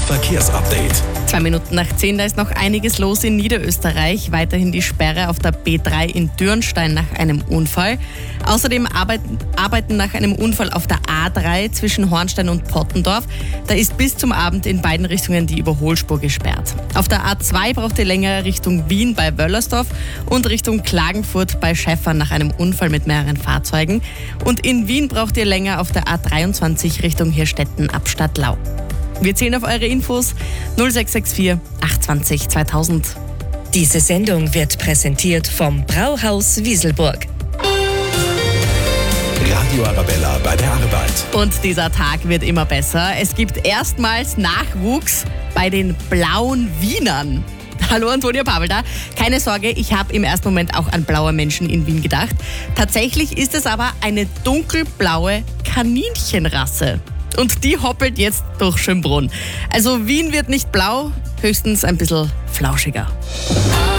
Verkehrsupdate. 2 Minuten nach 10, da ist noch einiges los in Niederösterreich. Weiterhin die Sperre auf der B3 in Dürnstein nach einem Unfall. Außerdem Arbeiten nach einem Unfall auf der A3 zwischen Hornstein und Pottendorf. Da ist bis zum Abend in beiden Richtungen die Überholspur gesperrt. Auf der A2 braucht ihr länger Richtung Wien bei Wöllersdorf und Richtung Klagenfurt bei Schäffern nach einem Unfall mit mehreren Fahrzeugen. Und in Wien braucht ihr länger auf der A23 Richtung Hirstetten ab Stadtlau. Wir zählen auf eure Infos 0664 820 2000. Diese Sendung wird präsentiert vom Brauhaus Wieselburg. Radio Arabella bei der Arbeit. Und dieser Tag wird immer besser. Es gibt erstmals Nachwuchs bei den blauen Wienern. Hallo Antonia Pavel da. Keine Sorge, ich habe im ersten Moment auch an blaue Menschen in Wien gedacht. Tatsächlich ist es aber eine dunkelblaue Kaninchenrasse. Und die hoppelt jetzt durch Schönbrunn. Also Wien wird nicht blau, höchstens ein bisschen flauschiger.